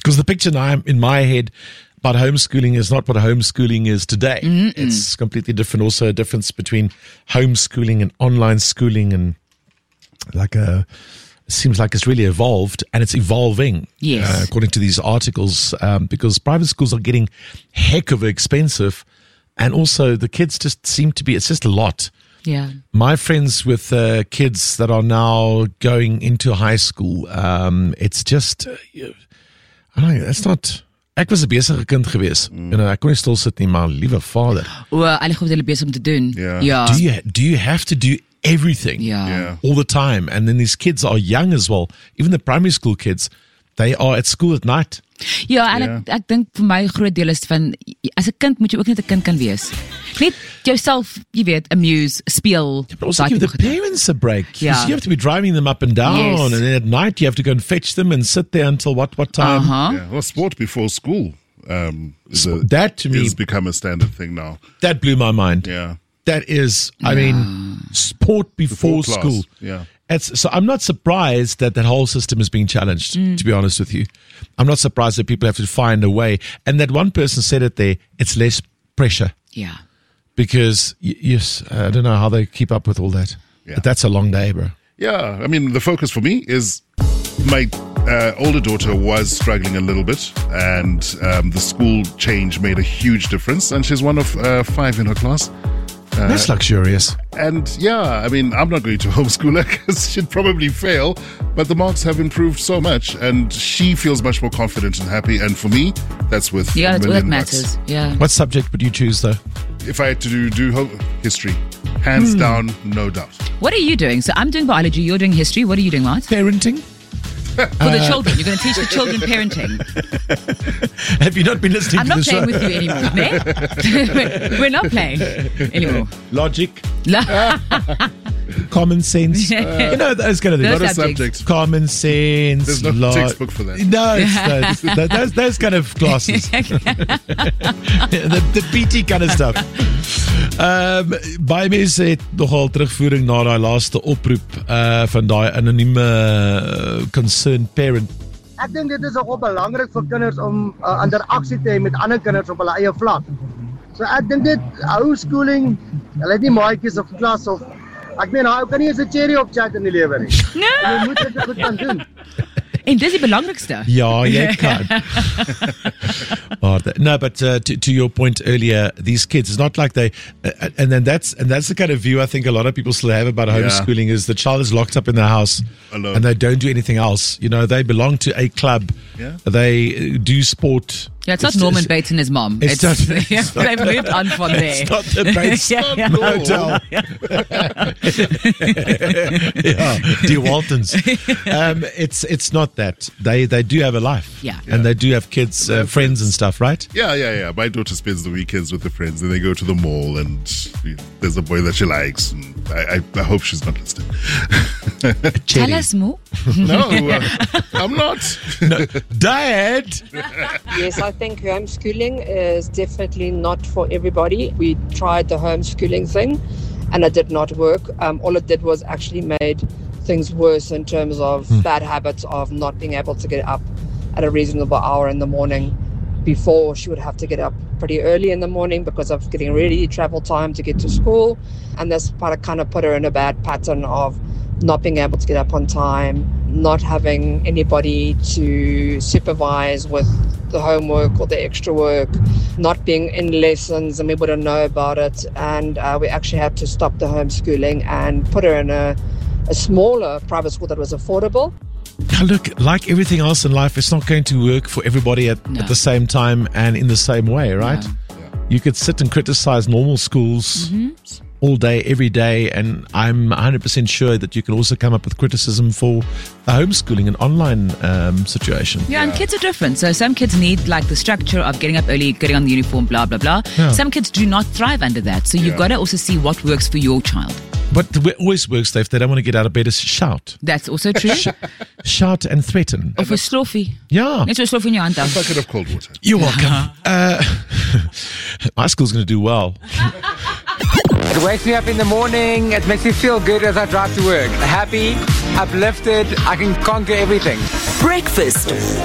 Because the picture now in my head about homeschooling is not what homeschooling is today. It's completely different. Also a difference between homeschooling and online schooling, and it seems like it's really evolved, and it's evolving. Yes. According to these articles, because private schools are getting heck of expensive, and also the kids just seem to be, it's just a lot. Yeah. My friends with kids that are now going into high school, it's just, I don't know, it's not... Ek was 'n besige kind gewees. Ek kon nie stil sit nie, maar liewe vader. Eigenlijk wat hulle besig om te doen. Ja. Do you have to do everything all the time? And then these kids are young as well. Even the primary school kids, they are at school at night. Ja, en ek dink vir my groot deel is van, as 'n kind moet jy ook net 'n kind kan wees. Net jouself, jy weet, amuse, speel. But also give the parents a break. Yeah. You have to be driving them up and down, Yes. and then at night you have to go and fetch them and sit there until what time? Yeah. Well, sport before school That to me has become a standard thing now. that blew my mind. Yeah. That is, I mean, sport before class. school. Yeah. So I'm not surprised that whole system is being challenged, to be honest with you. I'm not surprised that people have to find a way. And that one person said it there, it's less pressure. Yeah. Because, yes, I don't know how they keep up with all that. Yeah. But that's a long day, bro. Yeah, I mean, the focus for me is my older daughter was struggling a little bit, and the school change made a huge difference, and she's one of 5 in her class. That's luxurious. And yeah, I mean, I'm not going to homeschool her because she'd probably fail, but the marks have improved so much, and she feels much more confident and happy. And for me, that's with Yeah, that's all that $1,000,000 matters. Yeah. What subject would you choose, though? If I had to do history, hands down, no doubt. What are you doing? So I'm doing biology, you're doing history. What are you doing, Mart? Parenting? For the children. You're going to teach the children parenting. Have you not been listening I'm to not the show? playing with you anymore, ne? We're not playing anymore. Logic, common sense. Those kind of things. Those Not a subjects. subject. Common sense. There's no textbook for that. No, it's those kind of classes. the PT kind of stuff. Baie mense het nogal terugvoering na daai laaste oproep van daai anonieme concerned parent. Ek dink dit is ook belangrik vir kinders om interaksie te hê met ander kinders op hulle eie vlak. So ek dink dit homeschooling, hulle het nie maatjies of klas of ek meen hy kan nie eens 'n cherry op chat in die lewe nie. Jy moet dit goed kan doen. En dis die belangrikste. Ja, jy kan. No, but to your point earlier, these kids, it's not like they, and that's the kind of view I think a lot of people still have about homeschooling is the child is locked up in the house Alone. and they don't do anything else. You know, they belong to a club. Yeah. They do sport. Yeah, it's not Norman Bates and his mom. It's not- They've moved on from there. It's not the Bates Motel. Dear Waltons. It's not that. They do have a life. Yeah. And they do have kids, friends and stuff, right? Yeah. My daughter spends the weekends with her friends, and they go to the mall, and there's a boy that she likes. And I hope she's not listening. Tell us more. No, I'm not. No, Dad! Yes, I think homeschooling is definitely not for everybody. We tried the homeschooling thing and it did not work. All it did was actually made things worse in terms of bad habits of not being able to get up at a reasonable hour in the morning. Before, she would have to get up pretty early in the morning because of getting ready, travel time to get to school. And this kind of put her in a bad pattern of not being able to get up on time, not having anybody to supervise with the homework or the extra work, not being in lessons and we wouldn't know about it. And we actually had to stop the homeschooling and put her in a smaller private school that was affordable. Now look, like everything else in life, it's not going to work for everybody at the same time and in the same way, right? No. You could sit and criticize normal schools all day, every day, and I'm 100% sure that you can also come up with criticism for the homeschooling and online situation. Yeah, and kids are different. So some kids need like the structure of getting up early, getting on the uniform, blah, blah, blah. Yeah. Some kids do not thrive under that. So you've got to also see what works for your child. But it always works, Dave. They don't want to get out of bed, is shout. That's also true. Shout and threaten. Of a sloffie. Yeah. Net so 'n sloffie in jou hand af. Bucket of cold water. You're welcome. My school's going to do well. It wakes me up in the morning. It makes me feel good as I drive to work. Happy, uplifted. I can conquer everything. Breakfast